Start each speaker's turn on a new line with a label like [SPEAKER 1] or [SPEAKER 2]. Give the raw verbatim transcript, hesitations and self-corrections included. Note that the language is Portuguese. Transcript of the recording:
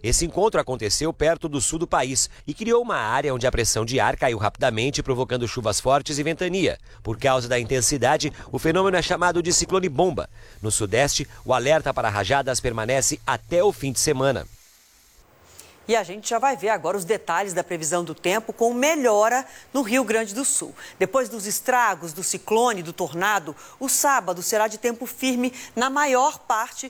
[SPEAKER 1] Esse encontro aconteceu perto do sul do país e criou uma área onde a pressão de ar caiu rapidamente, provocando chuvas fortes e ventania. Por causa da intensidade, o fenômeno é chamado de ciclone bomba. No sudeste, o alerta para rajadas permanece até o fim de semana.
[SPEAKER 2] E a gente já vai ver agora os detalhes da previsão do tempo com melhora no Rio Grande do Sul. Depois dos estragos, do ciclone, do tornado, o sábado será de tempo firme na maior parte